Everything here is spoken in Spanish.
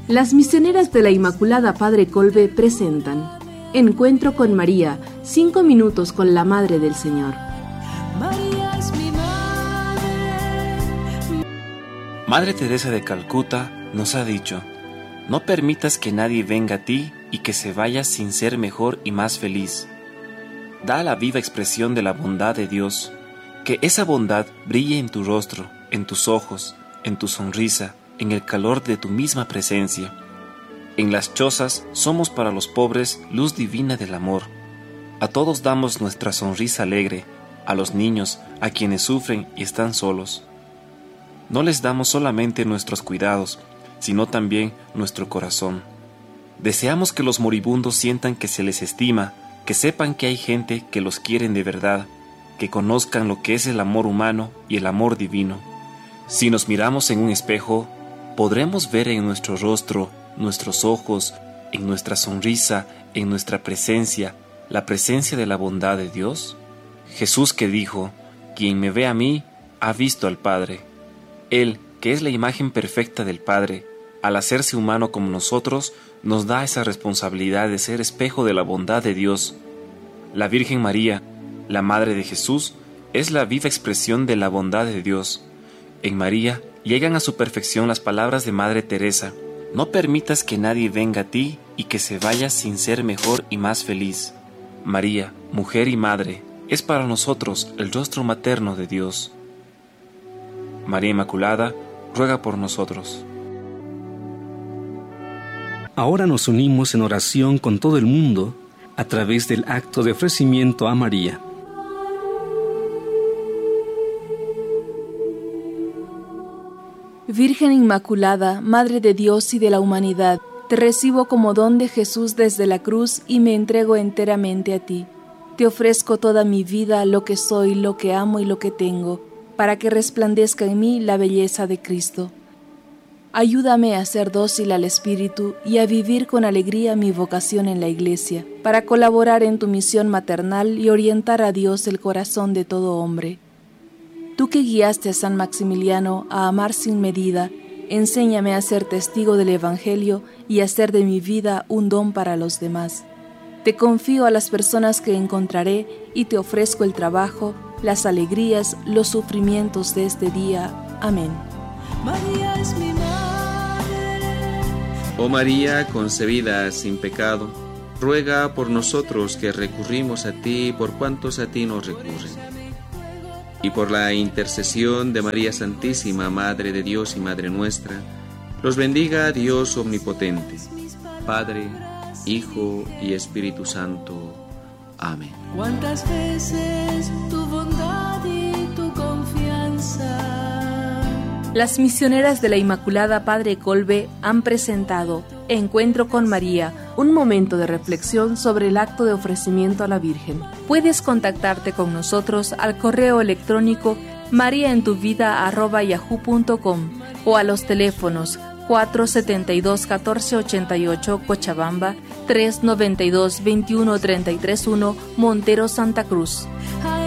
Las misioneras de la Inmaculada Padre Colbe presentan Encuentro con María, 5 minutos con la Madre del Señor. María es mi madre. Madre Teresa de Calcuta nos ha dicho: no permitas que nadie venga a ti y que se vaya sin ser mejor y más feliz. Da la viva expresión de la bondad de Dios, que esa bondad brille en tu rostro, en tus ojos, en tu sonrisa, en el calor de tu misma presencia. En las chozas somos para los pobres luz divina del amor. A todos damos nuestra sonrisa alegre, a los niños, a quienes sufren y están solos. No les damos solamente nuestros cuidados, sino también nuestro corazón. Deseamos que los moribundos sientan que se les estima, que sepan que hay gente que los quieren de verdad, que conozcan lo que es el amor humano y el amor divino. Si nos miramos en un espejo, podremos ver en nuestro rostro, nuestros ojos, en nuestra sonrisa, en nuestra presencia, la presencia de la bondad de Dios. Jesús que dijo: quien me ve a mí, ha visto al Padre. Él, que es la imagen perfecta del Padre, al hacerse humano como nosotros, nos da esa responsabilidad de ser espejo de la bondad de Dios. La Virgen María, la Madre de Jesús, es la viva expresión de la bondad de Dios. En María llegan a su perfección las palabras de Madre Teresa: no permitas que nadie venga a ti y que se vaya sin ser mejor y más feliz. María, mujer y madre, es para nosotros el rostro materno de Dios. María Inmaculada, ruega por nosotros. Ahora nos unimos en oración con todo el mundo a través del acto de ofrecimiento a María. Virgen Inmaculada, Madre de Dios y de la humanidad, te recibo como don de Jesús desde la cruz y me entrego enteramente a ti. Te ofrezco toda mi vida, lo que soy, lo que amo y lo que tengo, para que resplandezca en mí la belleza de Cristo. Ayúdame a ser dócil al Espíritu y a vivir con alegría mi vocación en la Iglesia, para colaborar en tu misión maternal y orientar a Dios el corazón de todo hombre. Tú que guiaste a San Maximiliano a amar sin medida, enséñame a ser testigo del Evangelio y a hacer de mi vida un don para los demás. Te confío a las personas que encontraré y te ofrezco el trabajo, las alegrías, los sufrimientos de este día. Amén. María es mi madre. Oh María concebida sin pecado, ruega por nosotros que recurrimos a ti por cuantos a ti nos recurren. Y por la intercesión de María Santísima, Madre de Dios y Madre nuestra, los bendiga Dios Omnipotente, Padre, Hijo y Espíritu Santo. Amén. ¿Cuántas veces tu bondad y tu confianza? Las misioneras de la Inmaculada Padre Colbe han presentado Encuentro con María, un momento de reflexión sobre el acto de ofrecimiento a la Virgen. Puedes contactarte con nosotros al correo electrónico mariaentuvida@yahoo.com o a los teléfonos 472-1488 Cochabamba, 392-21331 Montero, Santa Cruz.